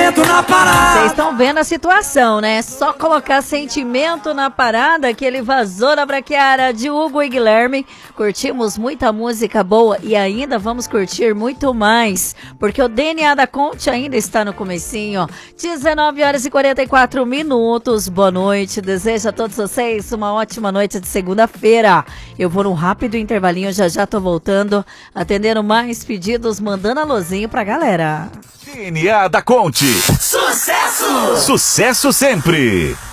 sentimento na parada. Vocês estão vendo a situação, né? Só colocar sentimento na parada que ele vazou na braquiara de Hugo e Guilherme. Curtimos muita música boa e ainda vamos curtir muito mais, porque o DNA da Conte ainda está no comecinho. 19 horas e 44 minutos. Boa noite. Desejo a todos vocês uma ótima noite de segunda-feira. Eu vou num rápido intervalinho, já tô voltando, atendendo mais pedidos, mandando alôzinho pra galera. DNA da Conte. Sucesso! Sucesso sempre!